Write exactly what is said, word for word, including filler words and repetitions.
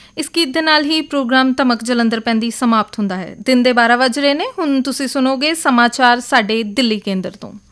ਇਸ ਗੀਤ ਦੇ ਨਾਲ ਹੀ ਪ੍ਰੋਗਰਾਮ ਧਮਕ ਜਲੰਧਰ ਪੈਂਦੀ ਸਮਾਪਤ ਹੁੰਦਾ ਹੈ। ਦਿਨ ਦੇ ਬਾਰਾਂ ਵੱਜ ਰਹੇ ਨੇ। ਹੁਣ ਤੁਸੀਂ ਸੁਣੋਗੇ ਸਮਾਚਾਰ ਸਾਡੇ ਦਿੱਲੀ ਕੇਂਦਰ ਤੋਂ।